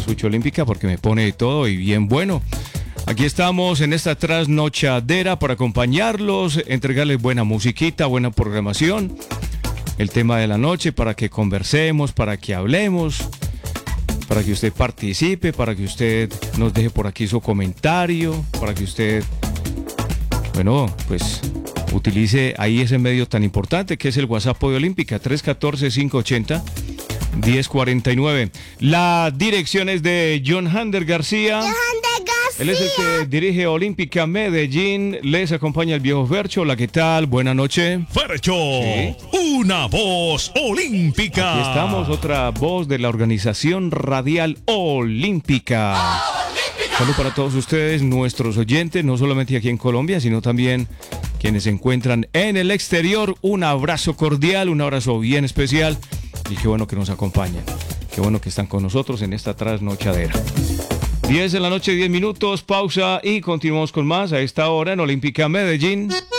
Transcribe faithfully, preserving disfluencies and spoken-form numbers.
escucho Olímpica porque me pone de todo y bien bueno. Aquí estamos en esta trasnochadera para acompañarlos, entregarles buena musiquita, buena programación, el tema de la noche para que conversemos, para que hablemos, para que usted participe, para que usted nos deje por aquí su comentario, para que usted, bueno, pues utilice ahí ese medio tan importante que es el WhatsApp de Olímpica, tres uno cuatro, cinco ocho cero, uno cero cuatro nueve. La dirección es de John Hander García. Él es el que dirige Olímpica Medellín. Les acompaña el viejo Fercho. Hola, ¿qué tal? Buenas noches. Fercho, ¿sí? Una voz olímpica. Aquí estamos, otra voz de la organización radial Olímpica. Saludos para todos ustedes, nuestros oyentes, no solamente aquí en Colombia, sino también quienes se encuentran en el exterior. Un abrazo cordial, un abrazo bien especial. Y qué bueno que nos acompañan. Qué bueno que están con nosotros en esta trasnochadera. diez de la noche, diez minutos, pausa y continuamos con más a esta hora en Olímpica Medellín.